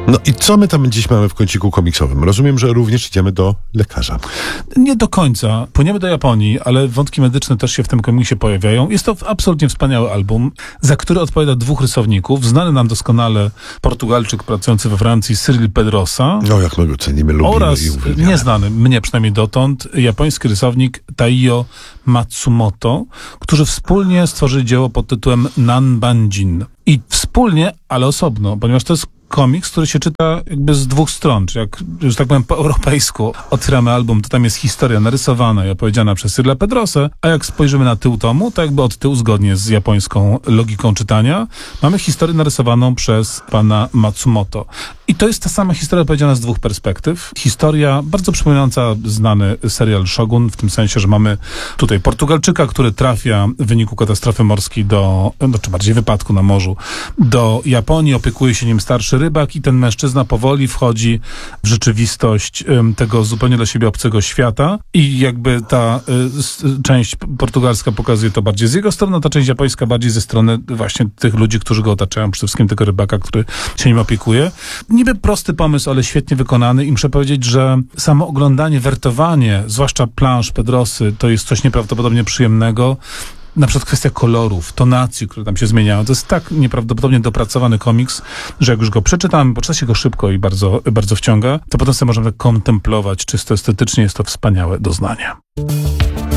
No i co my tam dziś mamy w kąciku komiksowym? Rozumiem, że również idziemy do lekarza. Nie do końca. Płyniemy do Japonii, ale wątki medyczne też się w tym komiksie pojawiają. Jest to absolutnie wspaniały album, za który odpowiada 2 rysowników. Znany nam doskonale Portugalczyk pracujący we Francji, Cyril Pedrosa. No jak my go cenimy, lubimy oraz i uwielbiamy. nieznany, mnie przynajmniej dotąd, japoński rysownik Taiyo Matsumoto, którzy wspólnie stworzyli dzieło pod tytułem Nanbanjin. I wspólnie, ale osobno, ponieważ to jest komiks, który się czyta jakby z 2 stron, czy jak, że tak powiem, po europejsku otwieramy album, to tam jest historia narysowana i opowiedziana przez Cyrila Pedrosę, a jak spojrzymy na tył tomu, to jakby od tyłu, zgodnie z japońską logiką czytania, mamy historię narysowaną przez pana Matsumoto. I to jest ta sama historia opowiedziana z 2 perspektyw. Historia bardzo przypominająca znany serial Shogun, w tym sensie, że mamy tutaj Portugalczyka, który trafia w wyniku katastrofy morskiej czy bardziej wypadku na morzu, do Japonii, opiekuje się nim starszy rybak i ten mężczyzna powoli wchodzi w rzeczywistość tego zupełnie dla siebie obcego świata i jakby ta część portugalska pokazuje to bardziej z jego strony, a ta część japońska bardziej ze strony właśnie tych ludzi, którzy go otaczają, przede wszystkim tego rybaka, który się nim opiekuje. Niby prosty pomysł, ale świetnie wykonany i muszę powiedzieć, że samo oglądanie, wertowanie, zwłaszcza plansz Pedrosy, to jest coś nieprawdopodobnie przyjemnego. Na przykład kwestia kolorów, tonacji, które tam się zmieniają. To jest tak nieprawdopodobnie dopracowany komiks, że jak już go przeczytamy, poczyta się go szybko i bardzo, bardzo wciąga, to potem sobie możemy tak kontemplować czysto estetycznie. Jest to wspaniałe doznanie.